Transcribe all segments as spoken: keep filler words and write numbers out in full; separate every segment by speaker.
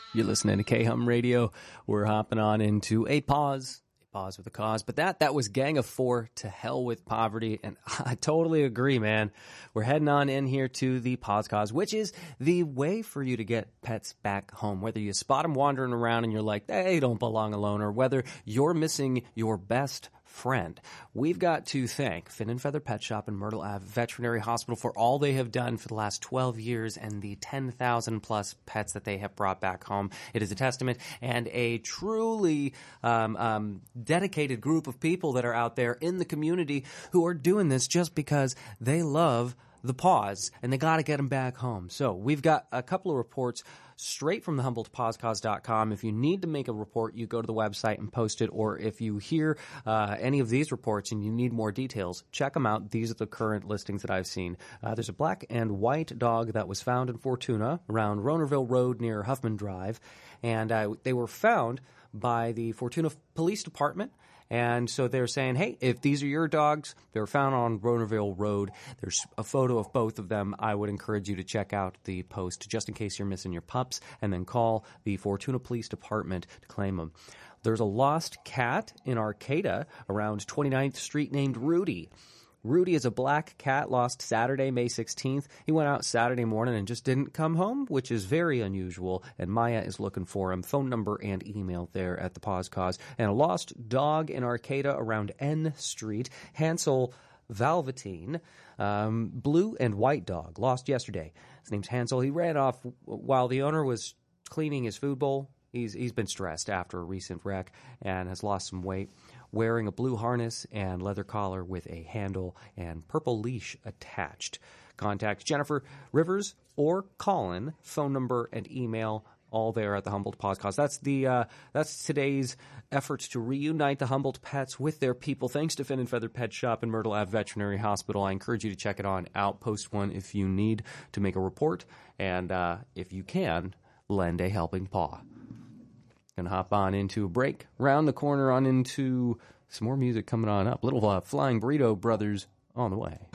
Speaker 1: You're listening to K-Hum Radio. We're hopping on into a pause. A pause with a cause. But that, that was Gang of Four, To Hell with Poverty. And I totally agree, man. We're heading on in here to the Pause Cause, which is the way for you to get pets back home. Whether you spot them wandering around and you're like, they don't belong alone, or whether you're missing your best friend. We've got to thank Fin and Feather Pet Shop and Myrtle Ave Veterinary Hospital for all they have done for the last twelve years and the ten thousand plus pets that they have brought back home. It is a testament and a truly um, um, dedicated group of people that are out there in the community who are doing this just because they love the paws, and they got to get them back home. So we've got a couple of reports straight from the Humboldt Paws Cause dot com. If you need to make a report, you go to the website and post it, or if you hear uh, any of these reports and you need more details, check them out. These are the current listings that I've seen. Uh, there's a black and white dog that was found in Fortuna around Ronerville Road near Huffman Drive, and uh, they were found by the Fortuna Police Department. And so they're saying, hey, if these are your dogs, they were found on Ronerville Road. There's a photo of both of them. I would encourage you to check out the post just in case you're missing your pups, and then call the Fortuna Police Department to claim them. There's a lost cat in Arcata around twenty-ninth Street named Rudy. Rudy is a black cat lost Saturday, May sixteenth. He went out Saturday morning and just didn't come home, which is very unusual, and Maya is looking for him. Phone number and email there at the Pause Cause. And a lost dog in Arcata around N Street, Hansel Valvatine, um, blue and white dog, lost yesterday. His name's Hansel. He ran off while the owner was cleaning his food bowl. He's he's been stressed after a recent wreck and has lost some weight. Wearing a blue harness and leather collar with a handle and purple leash attached. Contact Jennifer Rivers or Colin. Phone number and email all there at the Humboldt Paws Cause. That's the uh, that's today's efforts to reunite the Humboldt pets with their people. Thanks to Fin and Feather Pet Shop and Myrtle Ave Veterinary Hospital. I encourage you to check it on out. Post one if you need to make a report, and uh, if you can, lend a helping paw. Gonna hop on into a break. Round the corner on into some more music coming on up. Little uh, Flying Burrito Brothers on the way.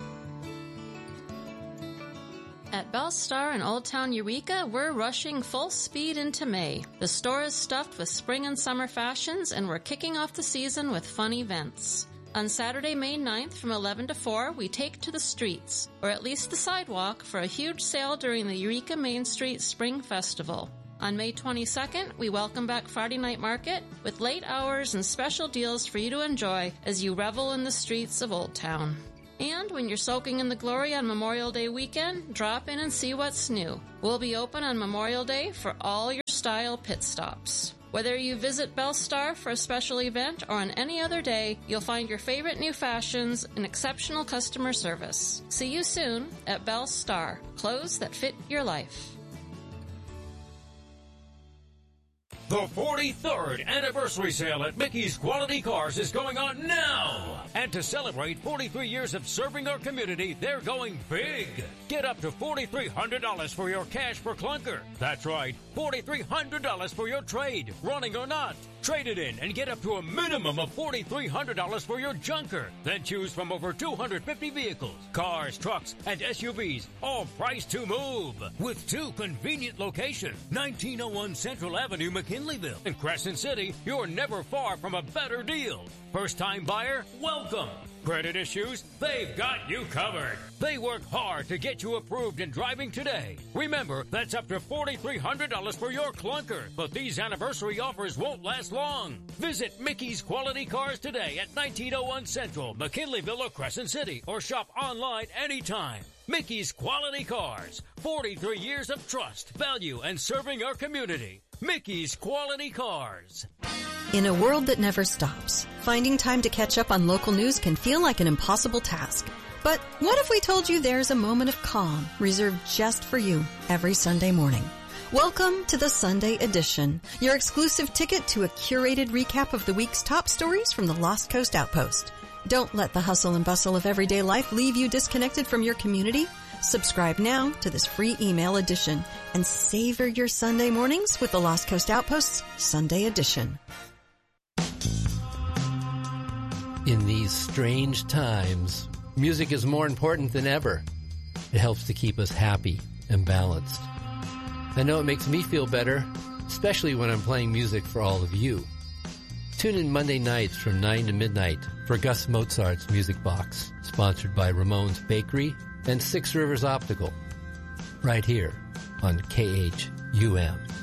Speaker 2: At Bell Star in Old Town Eureka, we're rushing full speed into May. The store is stuffed with spring and summer fashions, and we're kicking off the season with fun events. On Saturday, May ninth from eleven to four, we take to the streets, or at least the sidewalk, for a huge sale during the Eureka Main Street Spring Festival. On May twenty-second, we welcome back Friday Night Market with late hours and special deals for you to enjoy as you revel in the streets of Old Town. And when you're soaking in the glory on Memorial Day weekend, drop in and see what's new. We'll be open on Memorial Day for all your style pit stops. Whether you visit Bell Star for a special event or on any other day, you'll find your favorite new fashions and exceptional customer service. See you soon at Bell Star, clothes that fit your life.
Speaker 3: The forty-third anniversary sale at Mickey's Quality Cars is going on now. And to celebrate forty-three years of serving our community, they're going big. Get up to four thousand three hundred dollars for your cash for clunker. That's right, four thousand three hundred dollars for your trade, running or not. Trade it in and get up to a minimum of four thousand three hundred dollars for your junker. Then choose from over two hundred fifty vehicles, cars, trucks, and S U Vs, all priced to move. With two convenient locations, nineteen oh one Central Avenue, McKinleyville. In Crescent City, you're never far from a better deal. First-time buyer? Welcome. Credit issues? They've got you covered. They work hard to get you approved and driving today. Remember, that's up to four thousand three hundred dollars for your clunker, but these anniversary offers won't last long. Visit Mickey's Quality Cars today at nineteen oh one Central, McKinleyville, or Crescent City, or shop online anytime. Mickey's Quality Cars, forty-three years of trust, value, and serving our community. Mickey's Quality Cars.
Speaker 4: In a world that never stops, finding time to catch up on local news can feel like an impossible task. But what if we told you there's a moment of calm reserved just for you every Sunday morning? Welcome to the Sunday Edition, your exclusive ticket to a curated recap of the week's top stories from the Lost Coast Outpost. Don't let the hustle and bustle of everyday life leave you disconnected from your community. Subscribe now to this free email edition and savor your Sunday mornings with the Lost Coast Outpost's Sunday Edition.
Speaker 5: In these strange times, music is more important than ever. It helps to keep us happy and balanced. I know it makes me feel better, especially when I'm playing music for all of you. Tune in Monday nights from nine to midnight for Gus Mozart's Music Box, sponsored by Ramon's Bakery and Six Rivers Optical, right here on K H U M.